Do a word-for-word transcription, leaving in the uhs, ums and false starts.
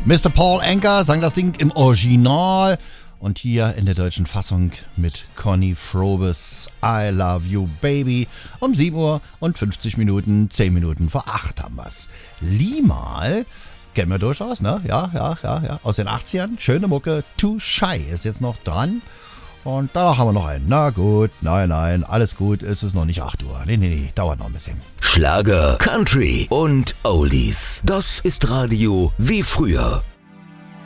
Mister Paul Anka sang das Ding im Original und hier in der deutschen Fassung mit Conny Frobes I Love You Baby um sieben Uhr und fünfzig Minuten, zehn Minuten vor acht haben wir's. Limal kennen wir durchaus, ne? Ja, ja, ja, ja. Aus den achtzigern, schöne Mucke. Too Shy ist jetzt noch dran. Und danach haben wir noch einen. Na gut, nein, nein, alles gut, es ist noch nicht acht Uhr. Nee, nee, nee, dauert noch ein bisschen. Schlager, Country und Oldies. Das ist Radio wie früher.